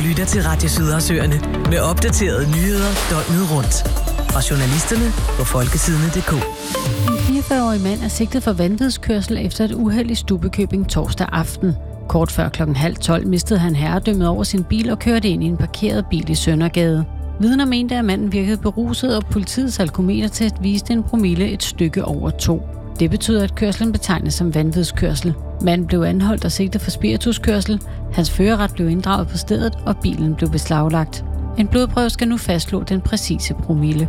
lytter til Radio Sydhavsøerne med opdaterede nyheder døgnet rundt. Fra journalisterne på folketidene.dk. En 44-årig mand er sigtet for vanvidskørsel efter et uheld i Stubbekøbing torsdag aften. Kort før 11:30 mistede han herredømmet over sin bil og kørte ind i en parkeret bil i Søndergade. Vidner mente, at manden virkede beruset, og politiets alkometertest viste en promille et stykke over 2. Det betyder, at kørslen betegnes som vanvidskørsel. Manden blev anholdt og sigtet for spirituskørsel. Hans førerret blev inddraget på stedet, og bilen blev beslaglagt. En blodprøve skal nu fastslå den præcise promille.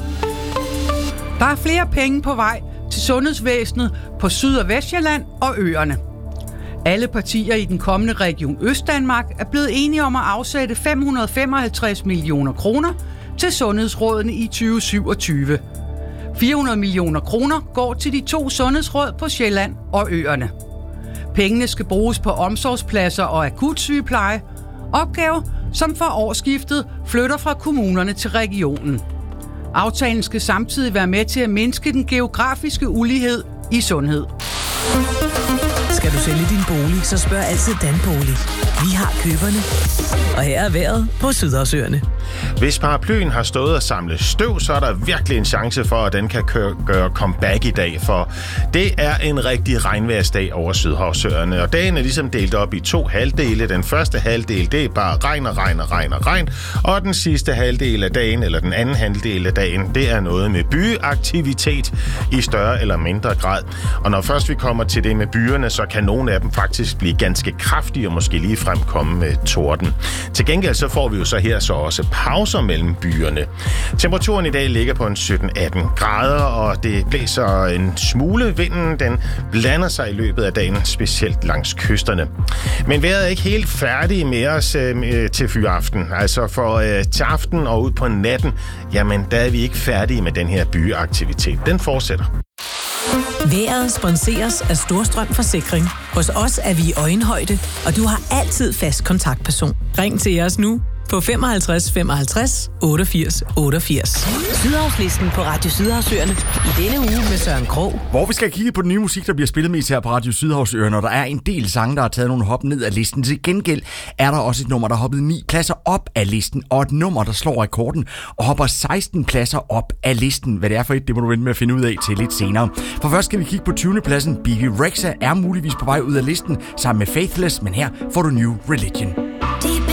Der er flere penge på vej til sundhedsvæsenet på Syd- og Vestjylland og øerne. Alle partier i den kommende Region Østdanmark er blevet enige om at afsætte 555 millioner kroner til sundhedsrådene i 2027. 400 millioner kroner går til de 2 sundhedsråd på Sjælland og øerne. Pengene skal bruges på omsorgspladser og akutsygepleje, opgaver som for årsskiftet flytter fra kommunerne til regionen. Aftalen skal samtidig være med til at mindske den geografiske ulighed i sundhed. Skal du sælge din bolig, så spørg altid Danbolig. Vi har køberne. Og her er vejret på Sydhavsøerne. Hvis paraplyen har stået og samlet støv, så er der virkelig en chance for, at den kan gøre comeback i dag, for det er en rigtig regnværsdag over Sydhavsøerne, og dagen er ligesom delt op i 2 halvdele. Den første halvdel, det er bare regn, og den sidste halvdel af dagen, eller den anden halvdel af dagen, det er noget med byeaktivitet i større eller mindre grad. Og når først vi kommer til det med byerne, så kan nogle af dem faktisk blive ganske kraftige og måske lige fremkomme med torden. Til gengæld så får vi jo så her så også pauser mellem byerne. Temperaturen i dag ligger på en 17-18 grader, og det blæser en smule. Vinden den blander sig i løbet af dagen, specielt langs kysterne. Men vejret er ikke helt færdig med os til fyraften. Altså for til aften og ud på natten, jamen der er vi ikke færdige med den her byeaktivitet. Den fortsætter. Vejret sponseres af Storstrøm Forsikring. Hos os er vi i øjenhøjde, og du har altid fast kontaktperson. Ring til os nu på 55 55 88 88. Sydhavslisten på Radio Sydhavsøerne i denne uge med Søren Krog. Hvor vi skal kigge på den nye musik, der bliver spillet mest her på Radio Sydhavsøerne, og der er en del sange, der har taget nogle hop ned af listen. Til gengæld er der også et nummer, der hoppede 9 pladser op af listen, og et nummer, der slår rekorden og hopper 16 pladser op af listen. Hvad det er for et, det må du vente med at finde ud af til lidt senere. For først skal vi kigge på 20. pladsen. Bibi Rexha er muligvis på vej ud af listen sammen med Faithless, men her får du New Religion.